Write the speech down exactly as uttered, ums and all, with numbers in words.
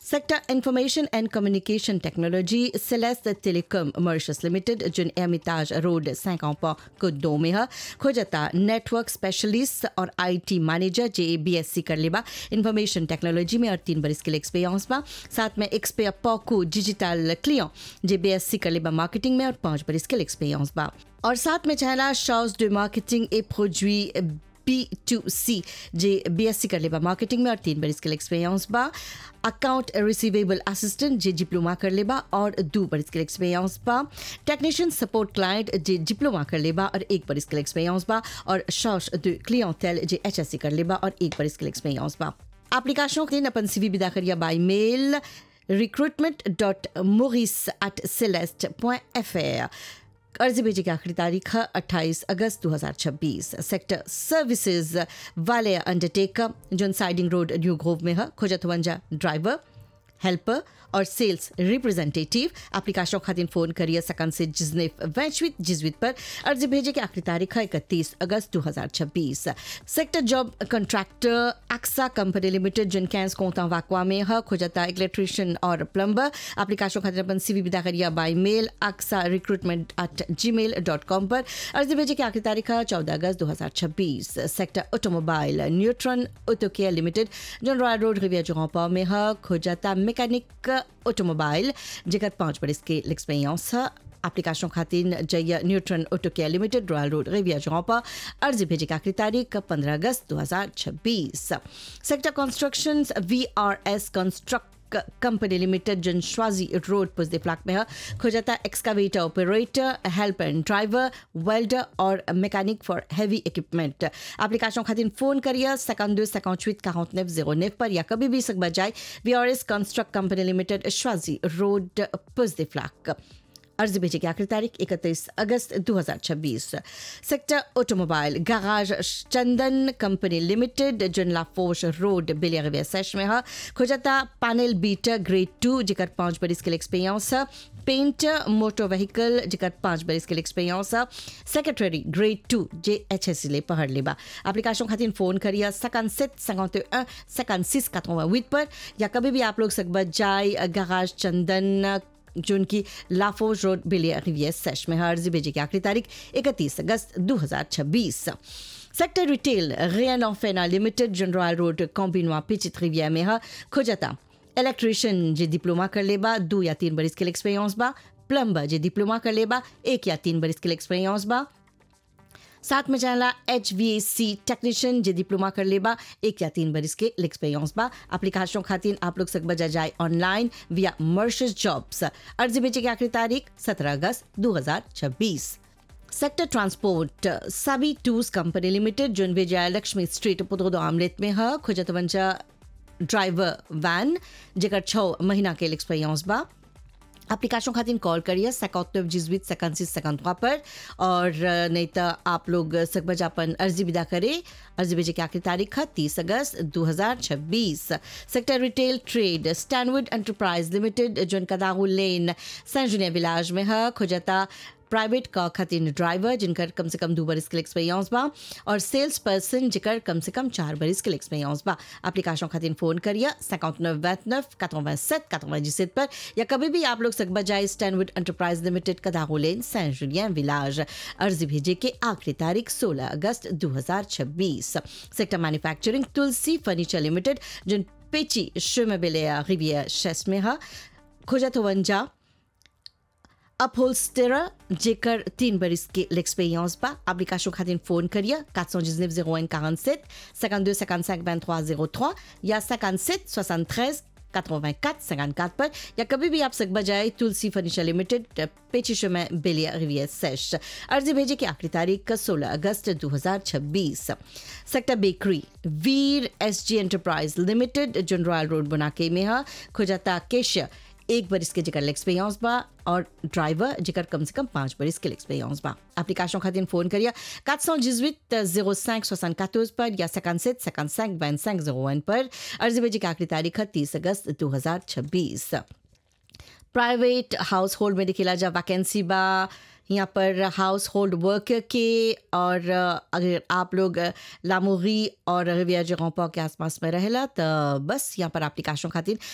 Sector information and communication technology Celeste telecom Mauritius limited जिन एमिताज road सैंकांपा को दो में है खोजता नेटवर्क स्पेशलिस्ट और आईटी मैनेजर जे बीएससी कर लेबा इंफॉर्मेशन टेक्नोलॉजी में और तीन बरिस के एक्सपीरियंस बा। साथ में एक्सपे पॉको डिजिटल क्लियो जे बीएससी कर लेबा मार्केटिंग में और पाँच बरिस के एक्सपीरियंस बा। और साथ में चाहला शॉर्स de मार्केटिंग ए प्रोडक्ट बी टू सी जे बीएससी कर लेबा मार्केटिंग में और तीन बरिस के एक्सपीरियंस बा। अकाउंट रिसीवेबल असिस्टेंट जे डिप्लोमा कर लेबा और दो बरिस के एक्सपीरियंस बा। टेक्नीशियन सपोर्ट क्लाइंट जे डिप्लोमा कर लेबा और एक बरिस के एक्सपीरियंस बा। और शॉर्स de क्लियंटेल जे एचएससी कर लेबा और एक बरिस के एक्सपीरियंस बा। एप्लीकेशन के अपन सीवी विदा करिया by mail recruitment dot maurice at celeste dot f r। अर्जी भेजे की आखिरी तारीख है अट्ठाईस अगस्त दो हज़ार छब्बीस। सेक्टर सर्विसेज वाले अंडरटेकर जोन साइडिंग रोड न्यू ग्रोव में है खोजत वंजा ड्राइवर हेल्पर और सेल्स रिप्रेजेंटेटिव। एप्लीकेशन खातिर फोन करिए सकन से जिजनेफ वैश्विक जिजवित पर। अर्जी भेजे की आखिरी तारीख है इकतीस अगस्त दो हज़ार छब्बीस। Sector job contractor AXA company limited जिन कैंस कोता वाकवा में है खोजता इलेक्ट्रिशियन और प्लम्बर। एप्लीकेशन खातिर अपन सीवी विदा करिए by mail AXA recruitment at जी मेल डॉट कॉम पर। अर्जी भेजे की आखिरी तारीख है चौदह अगस्त दो हज़ार छब्बीस। Sector automobile neutron auto care limited जिन रॉयल रोड रिविया जोपा में है खोजता मैकेनिक ऑटोमोबाइल जेकर पाँच बरिस के एक्सपीरियंस है। एप्लीकेशन खातिर जय nutrient auto care limited royal road रिविया जोपा। अर्जी भेजे की आखिरी तारीख पंद्रह अगस्त दो हज़ार छब्बीस। Sector constructions V R S construct company limited जन श्वाजी रोड पुजदे फ्लैक में है खोजता excavator operator help and driver welder और mechanic for heavy equipment. Application खातिर फोन करिए सेकंड दो second quarante neuf zéro neuf पर या कभी भी सक बजाय V R S construct company limited श्वाजी road पुजदे फ्लैक। अर्जी भेजे की आखिरी तारीख इकतीस अगस्त दो हज़ार छब्बीस। सेक्टर ऑटोमोबाइल गैराज चंदन कंपनी लिमिटेड जन लाफोश रोड बेलिया सेश में है खोजता पैनल बीटर ग्रेड टू जिकर पाँच बरिस के एक्सपीरियंस है। पेंटर मोटर व्हीकल जिकर पाँच बरिस के एक्सपीरियंस है। सेक्रेटरी ग्रेड टू जे एच एस ले पढ़ लेबा। एप्लीकेशन खातिर फोन करिए सकान सेट सकाउंट सकान सिस quatre-vingt-huit पर या कभी भी आप लोग सकबा जाए गैराज चंदन जो उनकी लाफोज रोड बेलिया रिवियर सेश में है। अर्जी भेजे की आखिरी तारीख इकतीस अगस्त दो हज़ार छब्बीस। Sector retail rayon ऑफेना limited general road कॉम्बिनवा पिचित रिवियर में है खोजता इलेक्ट्रिशियन जे डिप्लोमा कर लेबा दो या तीन बरिस के एक्सपीरियंस बा। प्लम्बर जे डिप्लोमा कर लेबा एक या तीन बरिस के एक्सपीरियंस बा। साथ में चाहला H V A C technician जे डिप्लोमा कर लेबा एक या तीन बरिस के एक्सपीरियंस बा। एप्लीकेशन खातिर आप लोग सक बजा जाए ऑनलाइन विया मॉरिशस जॉब्स। अर्जी भेजे की आखिरी तारीख सत्रह अगस्त दो हज़ार छब्बीस। सेक्टर ट्रांसपोर्ट सभी टूर्स कंपनी लिमिटेड जोन विजय लक्ष्मी स्ट्रीट पुतोदो आमलेट में है खोजतवंजा ड्राइवर वैन जेकर छः महीना के एक्सपीरियंस बा। एप्लीकेशन खातिर कॉल करिए सकाउंट जिजवित सकांसी सकांतवा पर और नहीं तो आप लोग सकबज अपन अर्जी विदा करे। अर्जी भेजे की आखिरी तारीख है तीस अगस्त दो हज़ार छब्बीस। Sector retail trade Stanwood enterprise limited जोन कदागु लेन सैन जुनिया विलाज में है खोजता प्राइवेट का खातिर ड्राइवर जिनकर कम से कम दो बरिस के एक्सपीरियंस बा और सेल्स पर्सन जिकर कम से कम चार बरिस के एक्सपीरियंस बा। एप्लीकेशन खातिर फोन करिए cinquante-neuf vingt-neuf quatre-vingt-sept quatre-vingt-dix-sept पर या कभी भी आप लोग सक बजाए स्टैनवुड एंटरप्राइज लिमिटेड कदागु लेन सैन जुलियन विलाज। अर्जी भेजे के आखिरी तारीख सोलह अगस्त दो हज़ार छब्बीस। सेक्टर मैन्युफैक्चरिंग तुलसी फर्नीचर लिमिटेड जिन पेची शुमेबेलिया रिवियर शेस में है खोजत वंजा अपहोल्स्टेरर जेकर तीन बरिस के एक्सपीरियंस बा। एप्लीकेशन खातिर फोन करिए quatre cent dix-neuf zéro un quarante-sept cinquante-deux cinquante-cinq vingt-trois zéro trois या cinquante-sept soixante-treize quatre-vingt-quatre cinquante-quatre पर या कभी भी आप सक बजाए तुलसी फर्नीचर लिमिटेड पेचिशो में बेलिया रिवियर सेश। अर्जी भेजे की आखिरी तारीख सोलह अगस्त दो हज़ार छब्बीस। सेक्टर बेकरी वीर एस जी एंटरप्राइज लिमिटेड जोन रॉयल रोड बनाके में है खोजता केशिया एक बरिस के जिकर एक्सपीरियंस बा और ड्राइवर जिकर कम से कम पाँच बरिस के एक्सपीरियंस बा। एप्लीकेशन खातिर फोन करिए quatre cent dix-huit zéro cinq soixante-quatorze पर या cinquante-sept cinquante-cinq vingt-cinq zéro un पर। अर्जी भेजे की आखिरी तारीख है तीस अगस्त दो हज़ार छब्बीस। प्राइवेट हाउस होल्ड में दिखेला जा वैकेंसी बा यहाँ पर हाउस होल्ड वर्कर के और अगर आप लोग लामोरी और रिविया जोगोंपा के आसपास में रहेला तो बस यहाँ पर एप्लीकेशन खातिर